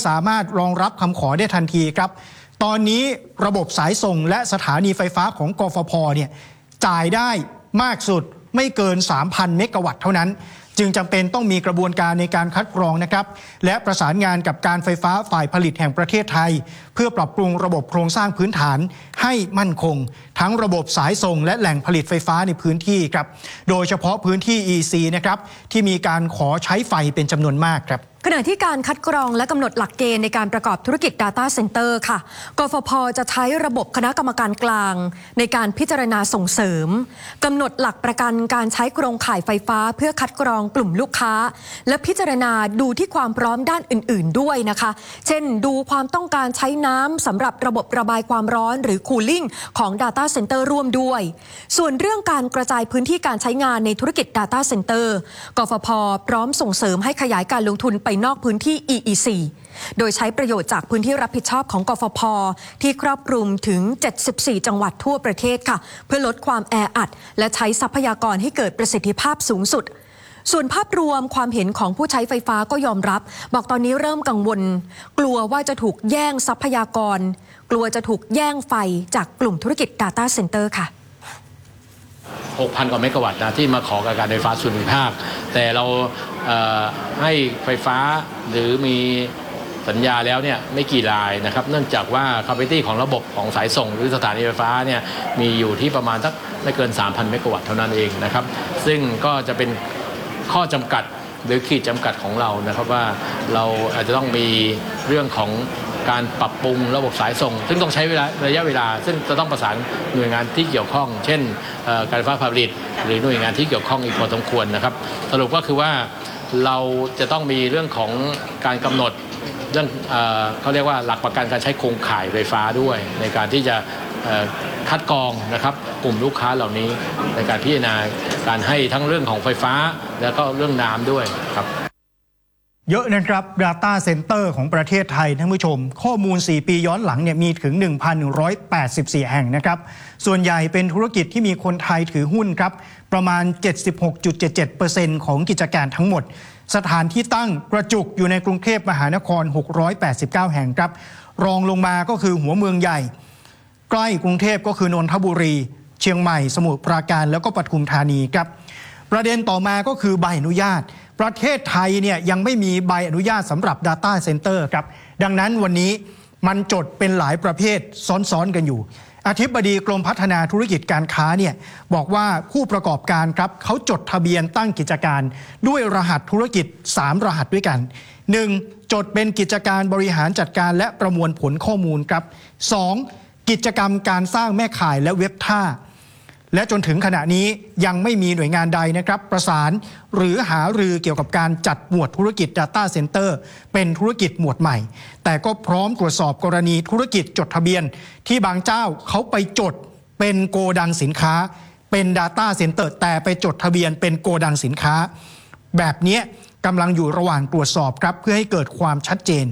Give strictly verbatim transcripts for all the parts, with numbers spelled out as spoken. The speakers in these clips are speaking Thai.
สามารถรองรับคำขอได้ทันทีครับตอนนี้ระบบสายส่งและสถานีไฟฟ้าของกฟผเนี่ยจ่ายได้มากสุดไม่เกิน สามพัน เมกะวัตต์เท่านั้นจึงจำเป็นต้องมีกระบวนการในการคัดกรองนะครับและประสานงานกับการไฟฟ้าฝ่ายผลิตแห่งประเทศไทยเพื่อปรับปรุงระบบโครงสร้างพื้นฐานให้มั่นคงทั้งระบบสายส่งและแหล่งผลิตไฟฟ้าในพื้นที่ครับโดยเฉพาะพื้นที่ อี ซี นะครับที่มีการขอใช้ไฟเป็นจำนวนมากครับขณะที่การคัดกรองและกำหนดหลักเกณฑ์ในการประกอบธุรกิจ Data Center ค่ะกฟผ.จะใช้ระบบคณะกรรมการกลางในการพิจารณาส่งเสริมกำหนดหลักประกันการใช้โครงข่ายไฟฟ้าเพื่อคัดกรองกลุ่มลูกค้าและพิจารณาดูที่ความพร้อมด้านอื่นๆด้วยนะคะเช่นดูความต้องการใช้น้ำสำหรับระบบระบายความร้อนหรือ Cooling ของ Data Center ร่วมด้วยส่วนเรื่องการกระจายพื้นที่การใช้งานในธุรกิจ Data Center กฟผ.พร้อมส่งเสริมให้ขยายการลงทุนไปนอกพื้นที่ อี อี ซี โดยใช้ประโยชน์จากพื้นที่รับผิดชอบของกฟผ.ที่ครอบคลุมถึงเจ็ดสิบสี่จังหวัดทั่วประเทศค่ะเพื่อลดความแออัดและใช้ทรัพยากรให้เกิดประสิทธิภาพสูงสุดส่วนภาพรวมความเห็นของผู้ใช้ไฟฟ้าก็ยอมรับบอกตอนนี้เริ่มกังวลกลัวว่าจะถูกแย่งทรัพยากรกลัวจะถูกแย่งไฟจากกลุ่มธุรกิจ Data Center ค่ะหกพัน กว่าเมกะวัตต์นะที่มาขอกับการไฟฟ้าส่วนภูมิภาคแต่เราให้ไฟฟ้าหรือมีสัญญาแล้วเนี่ยไม่กี่รายนะครับเนื่องจากว่า capacity ของระบบของสายส่งหรือสถานีไฟฟ้าเนี่ยมีอยู่ที่ประมาณสักไม่เกิน สามพัน เมกะวัตต์เท่านั้นเองนะครับซึ่งก็จะเป็นข้อจำกัดหรือขีดจำกัดของเรานะครับว่าเราอาจจะต้องมีเรื่องของการปรับปรุงระบบสายส่งซึ่งต้องใช้เวลาระยะเวลาซึ่งจะต้องประสานหน่วยงานที่เกี่ยวข้องเช่นการไฟฟ้าผลิตหรือหน่วยงานที่เกี่ยวข้องอีกพอสมควรนะครับสรุปก็คือว่าเราจะต้องมีเรื่องของการกำหนดเรื่องเขาเรียกว่าหลักประกันการใช้โครงข่ายไฟฟ้าด้วยในการที่จะคัดกรองนะครับกลุ่มลูกค้าเหล่านี้ในการพิจารณาการให้ทั้งเรื่องของไฟฟ้าแล้วก็เรื่องน้ำด้วยครับเยอะนะครับ Data Center ของประเทศไทยท่านผู้ชมข้อมูลสี่ปีย้อนหลังเนี่ยมีถึง หนึ่งพันหนึ่งร้อยแปดสิบสี่ แห่งนะครับส่วนใหญ่เป็นธุรกิจที่มีคนไทยถือหุ้นครับประมาณ เจ็ดสิบหกจุดเจ็ดเจ็ดเปอร์เซ็นต์ ของกิจการทั้งหมดสถานที่ตั้งกระจุกอยู่ในกรุงเทพมหานครหกร้อยแปดสิบเก้าแห่งครับรองลงมาก็คือหัวเมืองใหญ่ใกล้กรุงเทพก็คือนนทบุรีเชียงใหม่สมุทรปราการแล้วก็ปทุมธานีครับประเด็นต่อมาก็คือใบอนุญาตประเทศไทยเนี่ยยังไม่มีใบอนุญาตสำหรับ Data Center ครับดังนั้นวันนี้มันจดเป็นหลายประเภทซ้อนๆกันอยู่อธิบดีกรมพัฒนาธุรกิจการค้าเนี่ยบอกว่าผู้ประกอบการครับเขาจดทะเบียนตั้งกิจการด้วยรหัสธุรกิจสามรหัสด้วยกันหนึ่งจดเป็นกิจการบริหารจัดการและประมวลผลข้อมูลครับสองกิจกรรมการสร้างแม่ข่ายและเว็บท่าและจนถึงขณะนี้ยังไม่มีหน่วยงานใดนะครับประสานหรือหารือเกี่ยวกับการจัดหมวดธุรกิจ Data Center เป็นธุรกิจหมวดใหม่แต่ก็พร้อมตรวจสอบกรณีธุรกิจจดทะเบียนที่บางเจ้าเขาไปจดเป็นโกดังสินค้าเป็น Data Center แต่ไปจดทะเบียนเป็นโกดังสินค้าแบบนี้กำลังอยู่ระหว่างตรวจสอบครับเพื่อให้เกิดความชัดเจน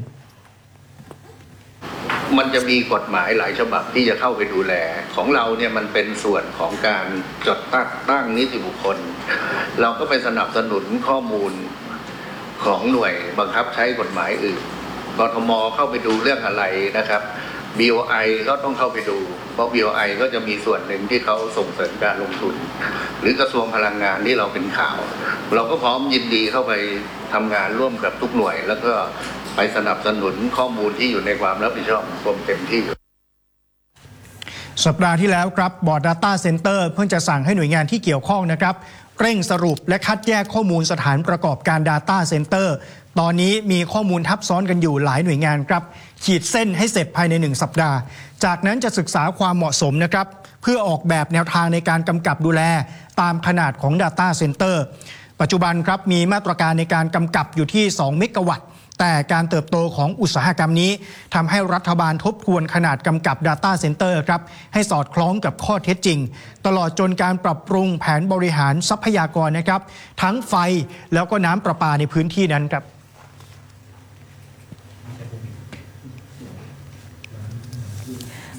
มันจะมีกฎหมายหลายฉบับที่จะเข้าไปดูแลของเราเนี่ยมันเป็นส่วนของการจดตั้งตั้งนิติบุคคลเราก็ไปสนับสนุนข้อมูลของหน่วยบังคับใช้กฎหมายอื่นกทม.เข้าไปดูเรื่องอะไรนะครับ บี โอ ไอ ก็ต้องเข้าไปดูเพราะ บี โอ ไอ ก็จะมีส่วนหนึ่งที่เขาส่งเสริมการลงทุนหรือกระทรวงพลังงานที่เราเป็นข่าวเราก็พร้อมยินดีเข้าไปทำงานร่วมกับทุกหน่วยแล้วก็ไปสนับสนุนข้อมูลที่อยู่ในความรับผิดชอบของกรมเต็มที่สัปดาห์ที่แล้วครับบอร์ด Data Center เพิ่งจะสั่งให้หน่วยงานที่เกี่ยวข้องนะครับเร่งสรุปและคัดแยกข้อมูลสถานประกอบการ Data Center ตอนนี้มีข้อมูลทับซ้อนกันอยู่หลายหน่วยงานครับขีดเส้นให้เสร็จภายในหนึ่งสัปดาห์จากนั้นจะศึกษาความเหมาะสมนะครับเพื่อออกแบบแนวทางในการกำกับดูแลตามขนาดของ Data Center ปัจจุบันครับมีมาตรการในการกำกับอยู่ที่สองเมกะวัตต์แต่การเติบโตของอุตสาหกรรมนี้ทำให้รัฐบาลทบทวนขนาดกำกับ Data Center ครับให้สอดคล้องกับข้อเท็จจริงตลอดจนการปรับปรุงแผนบริหารทรัพยากรนะครับทั้งไฟแล้วก็น้ำประปาในพื้นที่นั้นครับ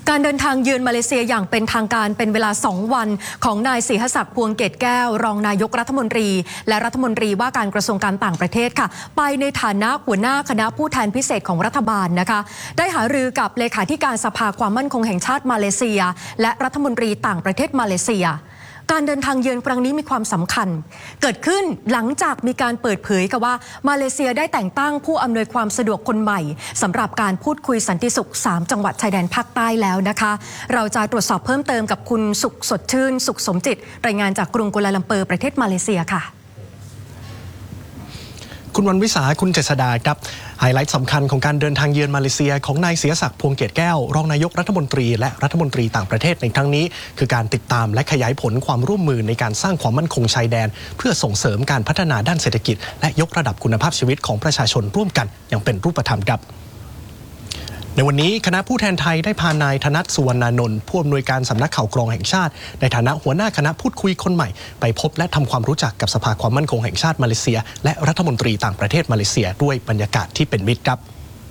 การเดินทางเยือนมาเลเซียอย่างเป็นทางการเป็นเวลาสองวันของนายศรีหศักดิ์พวงเกตแก้วรองนายกรัฐมนตรีและรัฐมนตรีว่าการกระทรวงการต่างประเทศค่ะไปในฐานะหัวหน้าคณะผู้แทนพิเศษของรัฐบาลนะคะได้หารือกับเลขาธิการสภาความมั่นคงแห่งชาติมาเลเซียและรัฐมนตรีต่างประเทศมาเลเซียการเดินทางเยือนครั้งนี้มีความสำคัญเกิดขึ้นหลังจากมีการเปิดเผยค่ะว่ามาเลเซียได้แต่งตั้งผู้อำนวยความสะดวกคนใหม่สำหรับการพูดคุยสันติสุขสามจังหวัดชายแดนภาคใต้แล้วนะคะเราจะตรวจสอบเพิ่มเติมกับคุณสุขสดชื่นสุขสมจิตรายงานจากกรุงกัวลาลัมเปอร์ประเทศมาเลเซียค่ะคุณวันวิสาคุณเจษดาครับไฮไลท์สำคัญของการเดินทางเยือนมาเลเซียของนายศรีหศักดิ์พวงเกตแก้วรองนายกรัฐมนตรีและรัฐมนตรีต่างประเทศในครั้งนี้คือการติดตามและขยายผลความร่วมมือในการสร้างความมั่นคงชายแดนเพื่อส่งเสริมการพัฒนาด้านเศรษฐกิจและยกระดับคุณภาพชีวิตของประชาชนร่วมกันอย่างเป็นรูปธรรมครับในวันนี้คณะผู้แทนไทยได้พานายธนัทสุวรรณานนท์ผู้อำนวยการสำนักข่าวกรองแห่งชาติในฐานะหัวหน้าคณะพูดคุยคนใหม่ไปพบและทำความรู้จักกับสภาความมั่นคงแห่งชาติมาเลเซียและรัฐมนตรีต่างประเทศมาเลเซียด้วยบรรยากาศที่เป็นมิตรครับ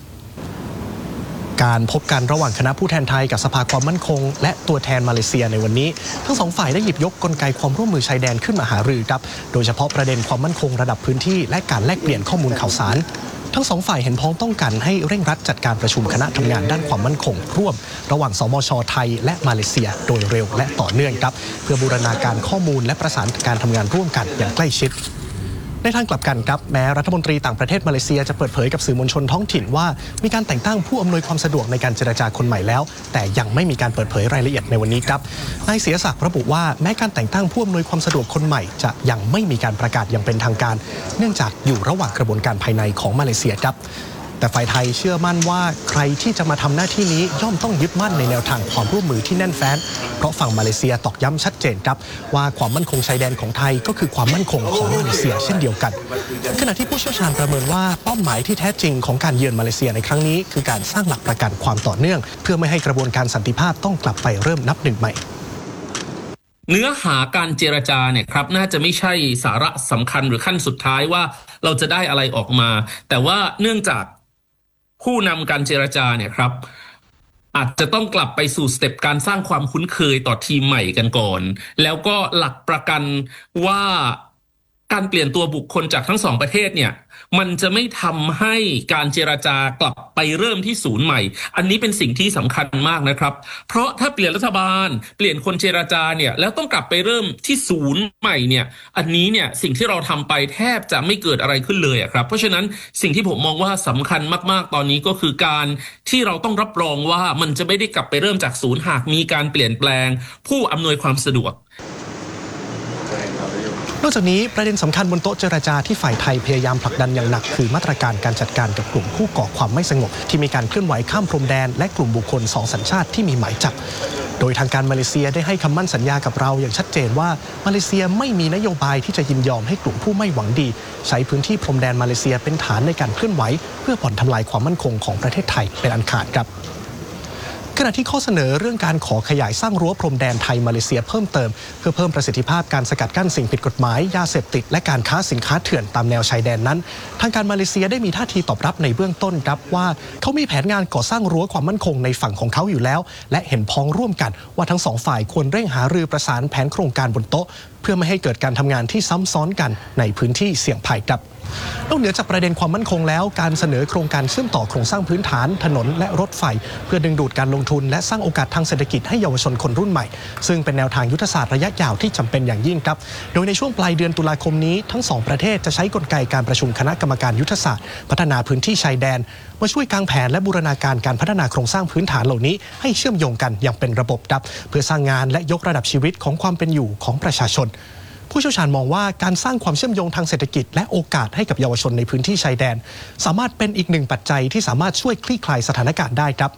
การพบกันระหว่างคณะผู้แทนไทยกับสภาความมั่นคงและตัวแทนมาเลเซียในวันนี้ทั้งสองฝ่ายได้หยิบยกกลไกความร่วมมือชายแดนขึ้นมาหารือครับโดยเฉพาะประเด็นความมั่นคงระดับพื้นที่และการแลกเปลี่ยนข้อมูลข่าวสารทั้งสองฝ่ายเห็นพ้องต้องกันให้เร่งรัดจัดการประชุมคณะทำงานด้านความมั่นคงร่วมระหว่างสมช.ไทยและมาเลเซียโดยเร็วและต่อเนื่องครับเพื่อบูรณาการข้อมูลและประสานการทำงานร่วมกันอย่างใกล้ชิดในทางกลับกันครับแม้รัฐมนตรีต่างประเทศมาเลเซียจะเปิดเผยกับสื่อมวลชนท้องถิ่นว่ามีการแต่งตั้งผู้อำนวยความสะดวกในการเจรจาคนใหม่แล้วแต่ยังไม่มีการเปิดเผยรายละเอียดในวันนี้ครับนายศรีหศักดิ์ระบุว่าแม้การแต่งตั้งผู้อำนวยความสะดวกคนใหม่จะยังไม่มีการประกาศอย่างเป็นทางการเนื่องจากอยู่ระหว่างกระบวนการภายในของมาเลเซียครับแต่ฝ่ายไทยเชื่อมั่นว่าใครที่จะมาทำหน้าที่นี้ย่อมต้องยึดมั่นในแนวทางความร่วมมือที่แน่นแฟ้นเพราะฝั่งมาเลเซียตอกย้ำชัดเจนครับว่าความมั่นคงชายแดนของไทยก็คือความมั่นคงของมาเลเซียเช่นเดียวกันขณะที่ผู้เชี่ยวชาญประเมินว่าเป้าหมายที่แท้จริงของการเยือนมาเลเซียในครั้งนี้คือการสร้างหลักประกันความต่อเนื่องเพื่อไม่ให้กระบวนการสันติภาพต้องกลับไปเริ่มนับหนึ่งใหม่เนื้อหาการเจรจาเนี่ยครับน่าจะไม่ใช่สาระสำคัญหรือขั้นสุดท้ายว่าเราจะได้อะไรออกมาแต่ว่าเนื่องจากผู้นำการเจรจาเนี่ยครับอาจจะต้องกลับไปสู่สเต็ปการสร้างความคุ้นเคยต่อทีมใหม่กันก่อนแล้วก็หลักประกันว่าการเปลี่ยนตัวบุคคลจากทั้งสองประเทศเนี่ยมันจะไม่ทำให้การเจรจากลับไปเริ่มที่ศูนย์ใหม่อันนี้เป็นสิ่งที่สำคัญมากนะครับเพราะถ้าเปลี่ยนรัฐบาลเปลี่ยนคนเจรจาเนี่ยแล้วต้องกลับไปเริ่มที่ศูนย์ใหม่เนี่ยอันนี้เนี่ยสิ่งที่เราทำไปแทบจะไม่เกิดอะไรขึ้นเลยครับเพราะฉะนั้นสิ่งที่ผมมองว่าสำคัญมากๆตอนนี้ก็คือการที่เราต้องรับรองว่ามันจะไม่ได้กลับไปเริ่มจากศูนย์หากมีการเปลี่ยนแปลงผู้อำนวยความสะดวกนอกจากนี้ประเด็นสำคัญบนโต๊ะเจรจาที่ฝ่ายไทยพยายามผลักดันอย่างหนักคือมาตรการการจัดการกับกลุ่มผู้ก่อความไม่สงบที่มีการเคลื่อนไหวข้ามพรมแดนและกลุ่มบุคคลสองสัญชาติที่มีหมายจับโดยทางการมาเลเซียได้ให้คำมั่นสัญญากับเราอย่างชัดเจนว่ามาเลเซียไม่มีนโยบายที่จะยินยอมให้กลุ่มผู้ไม่หวังดีใช้พื้นที่พรมแดนมาเลเซียเป็นฐานในการเคลื่อนไหวเพื่อผ่อนทำลายความมั่นคงของประเทศไทยเป็นอันขาดครับขณะที่ข้อเสนอเรื่องการขอขยายสร้างรั้วพรมแดนไทยมาเลเซียเพิ่มเติมเพื่อเพิ่มประสิทธิภาพการสกัดกั้นสิ่งผิดกฎหมายยาเสพติดและการค้าสินค้าเถื่อนตามแนวชายแดนนั้นทางการมาเลเซียได้มีท่าทีตอบรับในเบื้องต้นครับว่าเขามีแผนงานก่อสร้างรั้วความมั่นคงในฝั่งของเขาอยู่แล้วและเห็นพ้องร่วมกันว่าทั้งสองฝ่ายควรเร่งหารือประสานแผนโครงการบนโต๊ะเพื่อไม่ให้เกิดการทำงานที่ซ้ำซ้อนกันในพื้นที่เสี่ยงภัยครับนอกเหนือจากประเด็นความมั่นคงแล้วการเสนอโครงการเชื่อมต่อโครงสร้างพื้นฐานถนนและรถไฟเพื่อดึงดูดการลงทุนและสร้างโอกาสทางเศรษฐกิจให้เยาวชนคนรุ่นใหม่ซึ่งเป็นแนวทางยุทธศาสตร์ระยะยาวที่จำเป็นอย่างยิ่งครับโดยในช่วงปลายเดือนตุลาคมนี้ทั้งสองประเทศจะใช้กลไกการประชุมคณะกรรมการยุทธศาสตร์พัฒนาพื้นที่ชายแดนมาช่วยกางแผนและบูรณาการการพัฒนาโครงสร้างพื้นฐานเหล่านี้ให้เชื่อมโยงกันอย่างเป็นระบบครับเพื่อสร้างงานและยกระดับชีวิตของความเป็นอยู่ของประชาชนผู้เชี่ยวชาญมองว่าการสร้างความเชื่อมโยงทางเศรษฐกิจและโอกาสให้กับเยาวชนในพื้นที่ชายแดนสามารถเป็นอีกหนึ่งปัจจัยที่สามารถช่วยคลี่คลายสถานการณ์ได้ครับ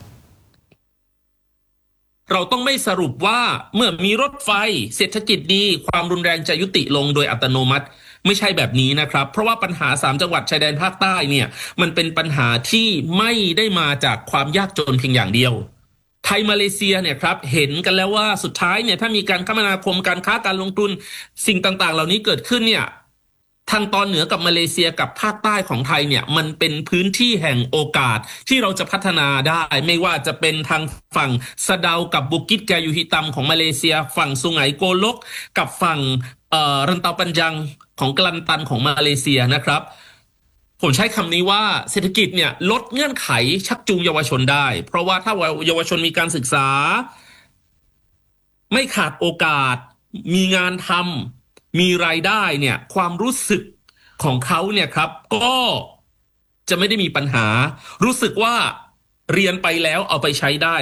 เราต้องไม่สรุปว่าเมื่อมีรถไฟเศรษฐกิจดีความรุนแรงจะยุติลงโดยอัตโนมัติไม่ใช่แบบนี้นะครับเพราะว่าปัญหาสามจังหวัดชายแดนภาคใต้เนี่ยมันเป็นปัญหาที่ไม่ได้มาจากความยากจนเพียงอย่างเดียวไทยมาเลเซียเนี่ยครับเห็นกันแล้วว่าสุดท้ายเนี่ยถ้ามีการคมนาคมการค้าการลงทุนสิ่งต่างๆเหล่านี้เกิดขึ้นเนี่ยทางตอนเหนือกับมาเลเซียกับภาคใต้ของไทยเนี่ยมันเป็นพื้นที่แห่งโอกาสที่เราจะพัฒนาได้ไม่ว่าจะเป็นทางฝั่งสะเดากับบุกิตแกยูฮิตัมของมาเลเซียฝั่งสุไหงโกลกกับฝั่งเอ่อรันเตาปัญญังของกลันตันของมาเลเซียนะครับผมใช้คำนี้ว่าเศรษฐกิจเนี่ยลดเงื่อนไขชักจูงเยาวชนได้เพราะว่าถ้าเยาวชนมีการศึกษาไม่ขาดโอกาสมีงานทำมีรายได้เนี่ยความรู้สึกของเขาเนี่ยครับก็จะไม่ได้มีปัญหารู้สึกว่าเรียนไปแล้วเอาไปใช้ได้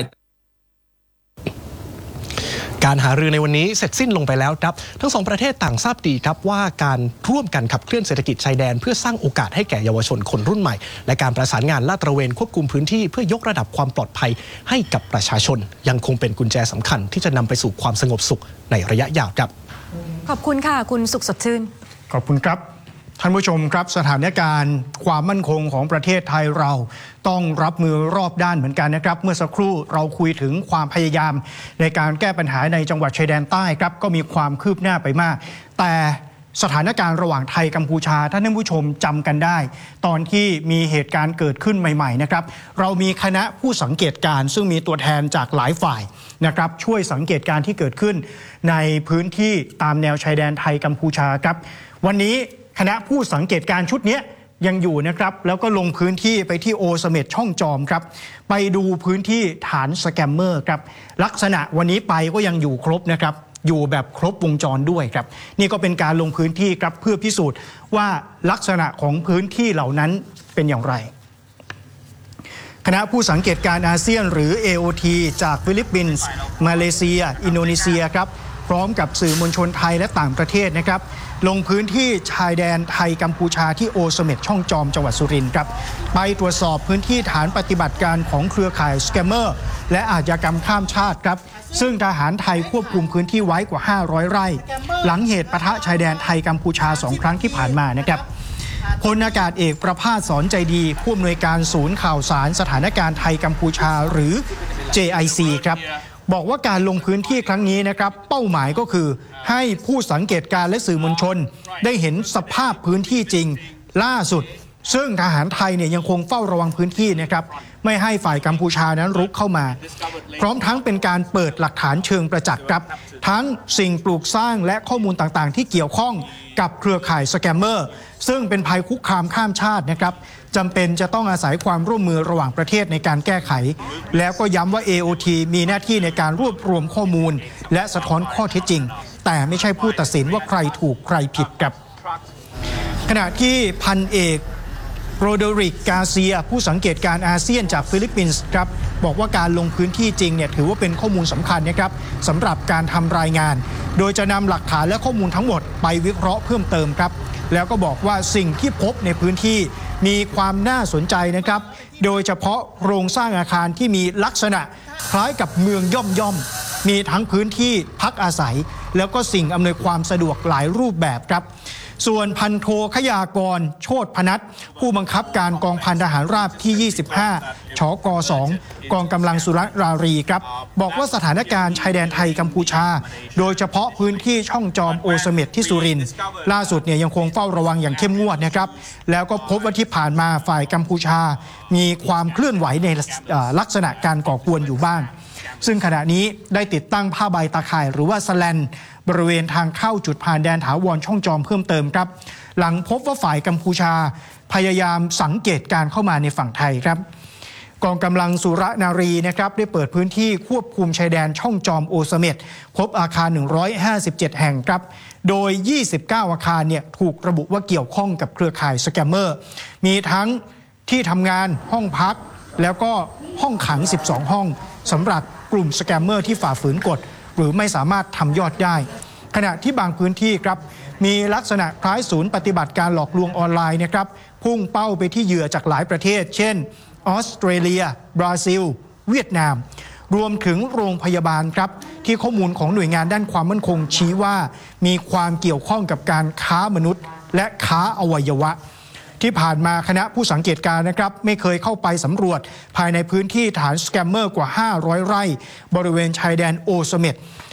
การหารือในวันนี้เสร็จสิ้นลงไปแล้วครับทั้งสองประเทศต่างทราบดีครับว่าการร่วมกันขับเคลื่อนเศรษฐกิจชายแดนเพื่อสร้างโอกาสให้แก่เยาวชนคนรุ่นใหม่และการประสานงานลาดตระเวนควบคุมพื้นที่เพื่อยกระดับความปลอดภัยให้กับประชาชนยังคงเป็นกุญแจสำคัญที่จะนำไปสู่ความสงบสุขในระยะยาวครับขอบคุณค่ะคุณสุขสดชื่นขอบคุณครับท่านผู้ชมครับสถานการณ์ความมั่นคงของประเทศไทยเราต้องรับมือรอบด้านเหมือนกันนะครับเมื่อสักครู่เราคุยถึงความพยายามในการแก้ปัญหาในจังหวัดชายแดนใต้ครับก็มีความคืบหน้าไปมากแต่สถานการณ์ระหว่างไทยกัมพูชาท่านผู้ชมจำกันได้ตอนที่มีเหตุการณ์เกิดขึ้นใหม่ๆนะครับเรามีคณะผู้สังเกตการณ์ซึ่งมีตัวแทนจากหลายฝ่ายนะครับช่วยสังเกตการณ์ที่เกิดขึ้นในพื้นที่ตามแนวชายแดนไทยกัมพูชาครับวันนี้คณะผู้สังเกตการชุดนี้ยังอยู่นะครับแล้วก็ลงพื้นที่ไปที่โอเสเม็ดช่องจอมครับไปดูพื้นที่ฐานสแกมเมอร์ครับลักษณะวันนี้ไปก็ยังอยู่ครบนะครับอยู่แบบครบวงจรด้วยครับนี่ก็เป็นการลงพื้นที่ครับเพื่อพิสูจน์ว่าลักษณะของพื้นที่เหล่านั้นเป็นอย่างไรคณะผู้สังเกตการอาเซียนหรือ เอ โอ ที จากฟิลิปปินส์มาเลเซียอินโดนีเซียครับพร้อมกับสื่อมวลชนไทยและต่างประเทศนะครับลงพื้นที่ชายแดนไทยกัมพูชาที่โอเสเม็ดช่องจอมจังหวัดสุรินทร์ครับไปตรวจสอบพื้นที่ฐานปฏิบัติการของเครือข่ายสแกมเมอร์และอาชญากรรมข้ามชาติครับซึ่งทหารไทยควบคุมพื้นที่ไว้กว่าห้าร้อยไร่หลังเหตุปะทะชายแดนไทยกัมพูชาสองครั้งที่ผ่านมานะครับพลอากาศเอกประภาสสอนใจดีผู้อำนวยการศูนย์ข่าวสารสถานการณ์ไทยกัมพูชาหรือ เจ ไอ ซี ครับบอกว่าการลงพื้นที่ครั้งนี้นะครับเป้าหมายก็คือให้ผู้สังเกตการและสื่อมวลชนได้เห็นสภาพพื้นที่จริงล่าสุดซึ่งทหารไทยเนี่ยยังคงเฝ้าระวังพื้นที่นะครับไม่ให้ฝ่ายกัมพูชานั้นรุกเข้ามาพร้อมทั้งเป็นการเปิดหลักฐานเชิงประจักษ์ครับทั้งสิ่งปลูกสร้างและข้อมูลต่างๆที่เกี่ยวข้องกับเครือข่ายสแกมเมอร์ซึ่งเป็นภัยคุกคามข้ามชาตินะครับจำเป็นจะต้องอาศัยความร่วมมือระหว่างประเทศในการแก้ไขแล้วก็ย้ำว่า เอ โอ ที มีหน้าที่ในการรวบรวมข้อมูลและสะท้อนข้อเท็จจริงแต่ไม่ใช่ผู้ตัดสินว่าใครถูกใครผิดครับขณะที่พันเอกโรเดริกกาเซียผู้สังเกตการอาเซียนจากฟิลิปปินส์ครับบอกว่าการลงพื้นที่จริงเนี่ยถือว่าเป็นข้อมูลสำคัญนะครับสำหรับการทำรายงานโดยจะนำหลักฐานและข้อมูลทั้งหมดไปวิเคราะห์เพิ่มเติมครับแล้วก็บอกว่าสิ่งที่พบในพื้นที่มีความน่าสนใจนะครับโดยเฉพาะโครงสร้างอาคารที่มีลักษณะคล้ายกับเมืองย่อมย่อมมีทั้งพื้นที่พักอาศัยแล้วก็สิ่งอำนวยความสะดวกหลายรูปแบบครับส่วนพันโทขยากรโชติพนัสผู้บังคับการกองพันทหารราบที่ยี่สิบห้าชกสองกองกำลังสุรนารีครับบอกว่าสถานการณ์ชายแดนไทยกัมพูชาโดยเฉพาะพื้นที่ช่องจอมโอเสเม็ดที่สุรินทร์ล่าสุดเนี่ยยังคงเฝ้าระวังอย่างเข้มงวดนะครับแล้วก็พบว่าที่ผ่านมาฝ่ายกัมพูชามีความเคลื่อนไหวในลักษณะการก่อกวนอยู่บ้างซึ่งขณะนี้ได้ติดตั้งผ้าใบตาข่ายหรือว่าสแลนบริเวณทางเข้าจุดผ่านแดนถาวรช่องจอมเพิ่มเติมครับหลังพบว่าฝ่ายกัมพูชาพยายามสังเกตการเข้ามาในฝั่งไทยครับกองกำลังสุรนารีนะครับได้เปิดพื้นที่ควบคุมชายแดนช่องจอมโอเสเม็ดพบอาคารหนึ่งร้อยห้าสิบเจ็ดแห่งครับโดยยี่สิบเก้าอาคารเนี่ยถูกระบุว่าเกี่ยวข้องกับเครือข่ายสแกมเมอร์มีทั้งที่ทำงานห้องพักแล้วก็ห้องขังสิบสองห้องสำหรับกลุ่มสแกมเมอร์ที่ฝ่าฝืนกฎหรือไม่สามารถทำยอดได้ขณะที่บางพื้นที่ครับมีลักษณะคล้ายศูนย์ปฏิบัติการหลอกลวงออนไลน์นะครับพุ่งเป้าไปที่เหยื่อจากหลายประเทศเช่นออสเตรเลียบราซิลเวียดนามรวมถึงโรงพยาบาลครับที่ข้อมูลของหน่วยงานด้านความมั่นคงชี้ว่ามีความเกี่ยวข้องกับการค้ามนุษย์และค้าอวัยวะที่ผ่านมาคณะผู้สังเกตการนะครับไม่เคยเข้าไปสำรวจภายในพื้นที่ฐานสแกมเมอร์กว่าห้าร้อยไร่บริเวณชายแดนโอเสเม็ด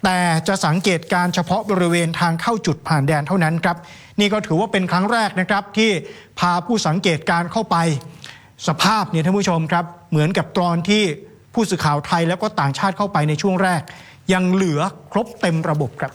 แต่จะสังเกตการเฉพาะบริเวณทางเข้าจุดผ่านแดนเท่านั้นครับนี่ก็ถือว่าเป็นครั้งแรกนะครับที่พาผู้สังเกตการเข้าไปสภาพเนี่ยท่านผู้ชมครับเหมือนกับตอนที่ผู้สื่อข่าวไทยแล้วก็ต่างชาติเข้าไปในช่วงแรกยังเหลือครบเต็มระบบครับ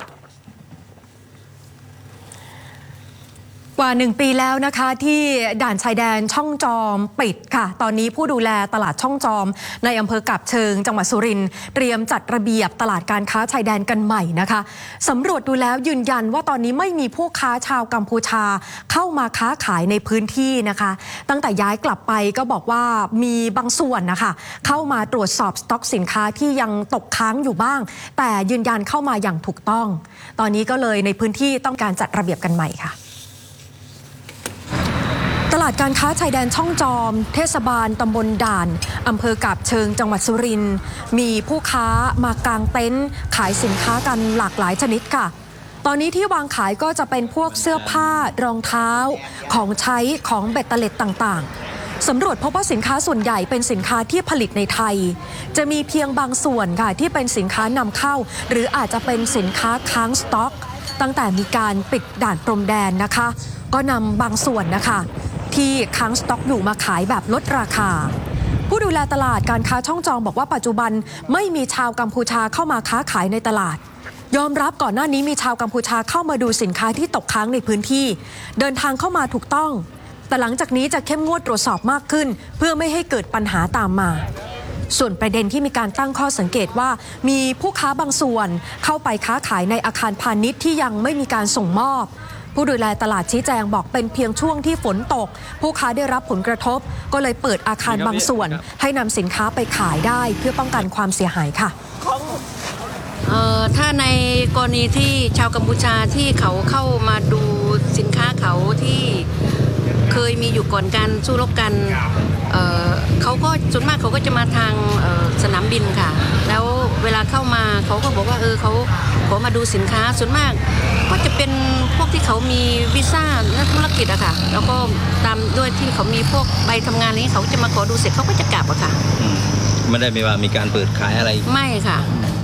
กว่าหนึ่งปีแล้วนะคะที่ด่านชายแดนช่องจอมปิดค่ะตอนนี้ผู้ดูแลตลาดช่องจอมในอำเภอกาบเชิงจังหวัดสุรินทร์เตรียมจัดระเบียบตลาดการค้าชายแดนกันใหม่นะคะสำรวจดูแล้วยืนยันว่าตอนนี้ไม่มีผู้ค้าชาวกัมพูชาเข้ามาค้าขายในพื้นที่นะคะตั้งแต่ย้ายกลับไปก็บอกว่ามีบางส่วนนะคะเข้ามาตรวจสอบสต็อกสินค้าที่ยังตกค้างอยู่บ้างแต่ยืนยันเข้ามาอย่างถูกต้องตอนนี้ก็เลยในพื้นที่ต้องการจัดระเบียบกันใหม่ค่ะตลาดการค้าชายแดนช่องจอมเทศบาลตำบลด่านอำเภอกาบเชิงจังหวัดสุรินทร์มีผู้ค้ามากางเต็นท์ขายสินค้ากันหลากหลายชนิดค่ะตอนนี้ที่วางขายก็จะเป็นพวกเสื้อผ้ารองเท้าของใช้ของเบ็ดเตล็ดต่างๆสำรวจพบว่าสินค้าส่วนใหญ่เป็นสินค้าที่ผลิตในไทยจะมีเพียงบางส่วนค่ะที่เป็นสินค้านำเข้าหรืออาจจะเป็นสินค้าค้างสต็อกตั้งแต่มีการปิดด่านพรมแดนนะคะก็นำบางส่วนนะคะที่ค้างสต็อกอยู่มาขายแบบลดราคาผู้ดูแลตลาดการค้าช่องจอมบอกว่าปัจจุบันไม่มีชาวกัมพูชาเข้ามาค้าขายในตลาดยอมรับก่อนหน้านี้มีชาวกัมพูชาเข้ามาดูสินค้าที่ตกค้างในพื้นที่เดินทางเข้ามาถูกต้องแต่หลังจากนี้จะเข้มงวดตรวจสอบมากขึ้นเพื่อไม่ให้เกิดปัญหาตามมาส่วนประเด็นที่มีการตั้งข้อสังเกตว่ามีผู้ค้าบางส่วนเข้าไปค้าขายในอาคารพาณิชย์ที่ยังไม่มีการส่งมอบผู้ดูแลตลาดชี้แจงบอกเป็นเพียงช่วงที่ฝนตกผู้ค้าได้รับผลกระทบก็เลยเปิดอาคารบางส่วนให้นำสินค้าไปขายได้เพื่อป้องกันความเสียหายค่ะเอ่อถ้าในกรณีที่ชาวกัมพูชาที่เขาเข้ามาดูสินค้าเขาที่เคยมีอยู่ก่อนการสู้รบกันเอ่อเขาก็ส่วนมากเขาก็จะมาทางเอ่อสนามบินค่ะแล้วเวลาเข้ามาเขาก็บอกว่าเออเขาขอมาดูสินค้าส่วนมากก็จะเป็นพวกที่เขามีวีซ่านักธุรกิจอะค่ะแล้วก็ตามด้วยที่เขามีพวกใบทำงานอะไรนี้เขาจะมาขอดูเสร็จเขาก็จะกลับอะค่ะไม่ได้มีว่ามีการเปิดขายอะไรไม่ค่ะ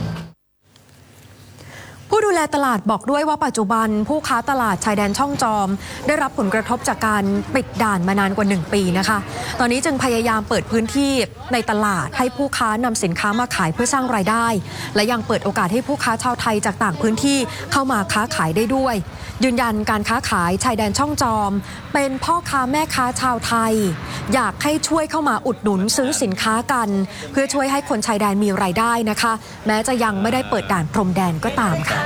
ผู้ดูแลตลาดบอกด้วยว่าปัจจุบันผู้ค้าตลาดชายแดนช่องจอมได้รับผลกระทบจากการปิดด่านมานานกว่าหนึ่งปีนะคะตอนนี้จึงพยายามเปิดพื้นที่ในตลาดให้ผู้ค้านำสินค้ามาขายเพื่อสร้างรายได้และยังเปิดโอกาสให้ผู้ค้าชาวไทยจากต่างพื้นที่เข้ามาค้าขายได้ด้วยยืนยันการค้าขายชายแดนช่องจอมเป็นพ่อค้าแม่ค้าชาวไทยอยากให้ช่วยเข้ามาอุดหนุนซื้อสินค้ากันเพื่อช่วยให้คนชายแดนมีรายได้นะคะแม้จะยังไม่ได้เปิดด่านพรมแดนก็ตามค่ะ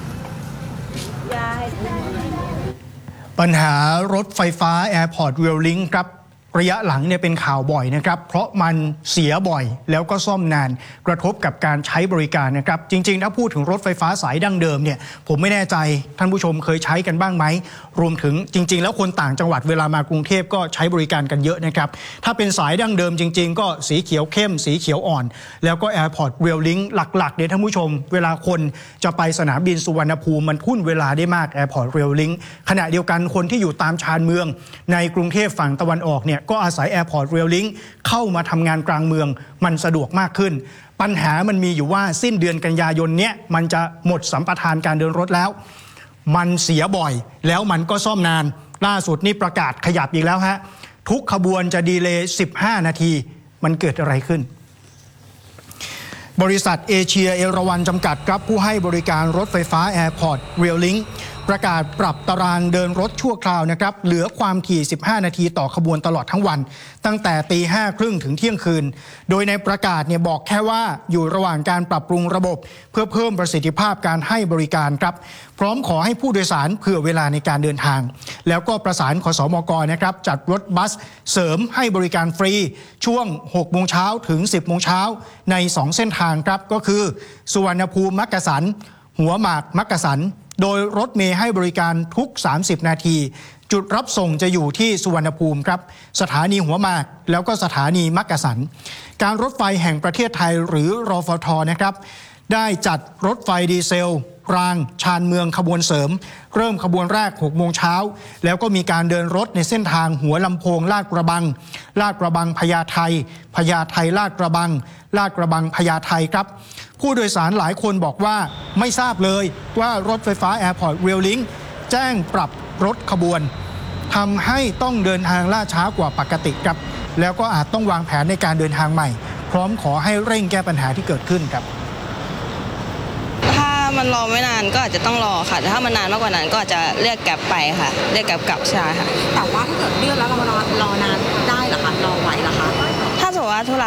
ปัญหารถไฟฟ้า Airport Rail Link ครับระยะหลังเนี่ยเป็นข่าวบ่อยนะครับเพราะมันเสียบ่อยแล้วก็ซ่อมนานกระทบกับการใช้บริการนะครับจริงๆถ้าพูดถึงรถไฟฟ้าสายดั้งเดิมเนี่ยผมไม่แน่ใจท่านผู้ชมเคยใช้กันบ้างไหมรวมถึงจริงๆแล้วคนต่างจังหวัดเวลามากรุงเทพก็ใช้บริการกันเยอะนะครับถ้าเป็นสายดั้งเดิมจริงๆก็สีเขียวเข้มสีเขียวอ่อนแล้วก็ Airport Rail Link หลักๆเนี่ยท่านผู้ชมเวลาคนจะไปสนามบินสุวรรณภูมิมันทุ่นเวลาได้มาก Airport Rail Link ขณะเดียวกันคนที่อยู่ตามชานเมืองในกรุงเทพฝั่งตะวันออกเนี่ยก็อาศัย Airport Rail Link เข้ามาทำงานกลางเมืองมันสะดวกมากขึ้นปัญหามันมีอยู่ว่าสิ้นเดือนกันยายนเนี้ยมันจะหมดสัมปทานการเดินรถแล้วมันเสียบ่อยแล้วมันก็ซ่อมนานล่าสุดนี่ประกาศขยับอีกแล้วฮะทุกขบวนจะดีเลย์สิบห้านาทีมันเกิดอะไรขึ้นบริษัทเอเชียเอราวัณจำกัดครับผู้ให้บริการรถไฟฟ้า Airport Rail Link ประกาศปรับตารางเดินรถชั่วคราวนะครับเหลือความถี่สิบห้านาทีต่อขบวนตลอดทั้งวันตั้งแต่ตีห้าครึ่งถึงเที่ยงคืนโดยในประกาศเนี่ยบอกแค่ว่าอยู่ระหว่างการปรับปรุงระบบเพื่อเพิ่มประสิทธิภาพการให้บริการครับพร้อมขอให้ผู้โดยสารเผื่อเวลาในการเดินทางแล้วก็ประสานขสมกนะครับจัดรถบัสเสริมให้บริการฟรีช่วงหกโมงเช้าถึงสิบโมงเช้าในสองเส้นทางครับก็คือสุวรรณภูมิมักกะสันหัวหมากมักกะสันโดยรถเมล์ให้บริการทุกสามสิบนาทีจุดรับส่งจะอยู่ที่สุวรรณภูมิครับสถานีหัวหมากแล้วก็สถานีมักกะสันการรถไฟแห่งประเทศไทยหรือรฟท.นะครับได้จัดรถไฟดีเซลปรางชานเมืองขบวนเสริม เริ่มขบวนแรกหกโมงเช้าแล้วก็มีการเดินรถในเส้นทางหัวลำโพงลาดกระบังลาดกระบังพญาไทพญาไทลาดกระบังลาดกระบังพญาไทครับผู้โดยสารหลายคนบอกว่าไม่ทราบเลยว่ารถไฟฟ้า Airport Rail Link แจ้งปรับรถขบวนทำให้ต้องเดินทางล่าช้ากว่าปกติครับแล้วก็อาจต้องวางแผนในการเดินทางใหม่พร้อมขอให้เร่งแก้ปัญหาที่เกิดขึ้นครับถ้ามันรอไม่นานก็อาจจะต้องรอค่ะแต่ถ้ามันนานมากกว่านั้นก็อาจจะเรียกแกร็บไปค่ะเรียกแกร็บกลับใช่ค่ะแต่ว่าถ้าเกิดเลื่อนแล้วเรารอรอนานได้เหรอคะรอไหวเหรอคะถ้าสมมติว่าธุระ